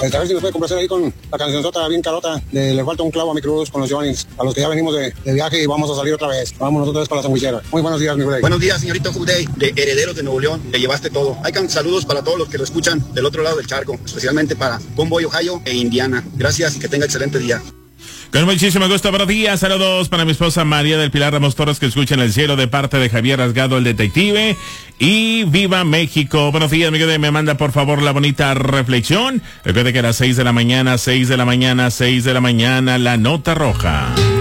A ver si nos puede complacer ahí con la cancionzota bien carota de Le falta un clavo a mi cruz con los Johnnies, a los que ya venimos de viaje y vamos a salir otra vez. Vamos otra vez para la sandwichera. Muy buenos días, mi güey. Buenos días, señorito Juday, de Herederos de Nuevo León. Le llevaste todo. Hay saludos para todos los que lo escuchan del otro lado del charco, especialmente para Convoy, Ohio e Indiana. Gracias y que tenga excelente día. Con muchísimo gusto, buenos días, saludos para mi esposa María del Pilar Ramos Torres, que escucha en el cielo de parte de Javier Rasgado, el detective, y viva México. Buenos días, amigo, me manda por favor la bonita reflexión. Recuerde que a las 6 de la mañana, la nota roja.